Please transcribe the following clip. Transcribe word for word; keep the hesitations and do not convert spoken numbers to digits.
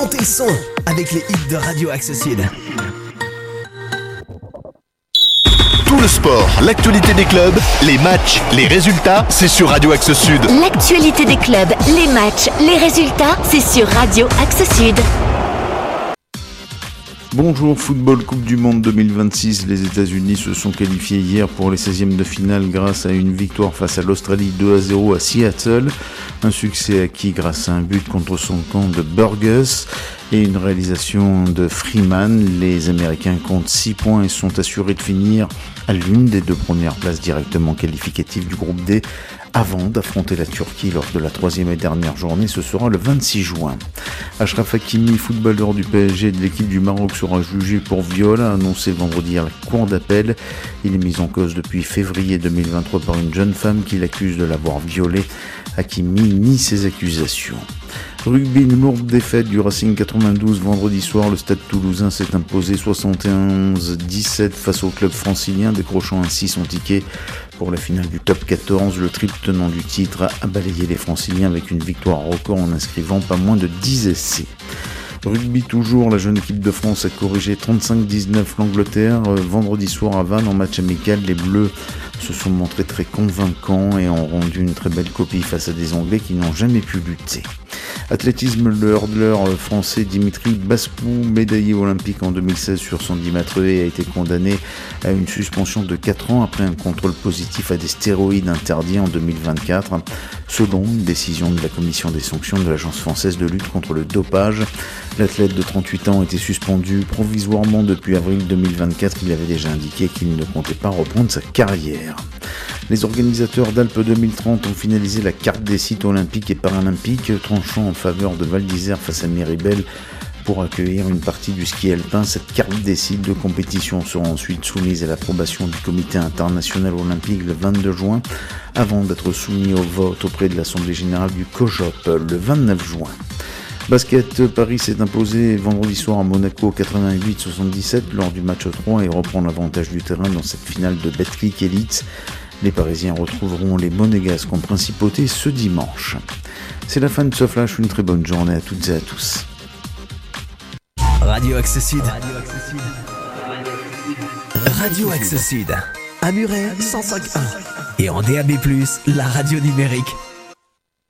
Montez le son avec les hits de Radio Axe Sud. Tout le sport, l'actualité des clubs, les matchs, les résultats, c'est sur Radio Axe Sud. L'actualité des clubs, les matchs, les résultats, c'est sur Radio Axe Sud. Bonjour, football Coupe du Monde deux mille vingt-six. Les États-Unis se sont qualifiés hier pour les seizièmes de finale grâce à une victoire face à l'Australie deux à zéro à Seattle. Un succès acquis grâce à un but contre son camp de Burgess et une réalisation de Freeman. Les Américains comptent six points et sont assurés de finir à l'une des deux premières places directement qualificatives du groupe D avant d'affronter la Turquie lors de la troisième et dernière journée. Ce sera le vingt-six juin. Achraf Hakimi, footballeur du P S G et de l'équipe du Maroc, sera jugé pour viol, a annoncé vendredi à la cour d'appel. Il est mis en cause depuis février deux mille vingt-trois par une jeune femme qui l'accuse de l'avoir violé. Hakimi nie ces accusations. Rugby, une lourde défaite du Racing quatre-vingt-douze vendredi soir. Le Stade Toulousain s'est imposé soixante et onze à dix-sept face au club francilien, décrochant ainsi son ticket pour la finale du top quatorze. Le triple tenant du titre a balayé les franciliens avec une victoire record en inscrivant pas moins de dix essais. Rugby toujours, la jeune équipe de France a corrigé trente-cinq à dix-neuf l'Angleterre. Euh, vendredi soir à Vannes, en match amical, les Bleus se sont montrés très convaincants et ont rendu une très belle copie face à des Anglais qui n'ont jamais pu lutter. Athlétisme, le hurdleur français Dimitri Baspou, médaillé olympique en deux mille seize sur cent dix mètres haies, a été condamné à une suspension de quatre ans après un contrôle positif à des stéroïdes interdits en deux mille vingt-quatre, selon une décision de la commission des sanctions de l'Agence française de lutte contre le dopage. L'athlète de trente-huit ans a été suspendu provisoirement depuis avril deux mille vingt-quatre. Il avait déjà indiqué qu'il ne comptait pas reprendre sa carrière. Les organisateurs d'Alpes deux mille trente ont finalisé la carte des sites olympiques et paralympiques, tranchant en faveur de Val d'Isère face à Méribel pour accueillir une partie du ski alpin. Cette carte des sites de compétition sera ensuite soumise à l'approbation du comité international olympique le vingt-deux juin, avant d'être soumise au vote auprès de l'Assemblée générale du COJOP le vingt-neuf juin. Basket, Paris s'est imposé vendredi soir à Monaco quatre-vingt-huit à soixante-dix-sept lors du match trois et reprend l'avantage du terrain dans cette finale de Betclic Elite. Les Parisiens retrouveront les Monégasques en principauté ce dimanche. C'est la fin de ce flash, une très bonne journée à toutes et à tous. Radio Axe Sud. Radio Axe Sud. À Muret, cent cinq point un. Et en D A B plus, la radio numérique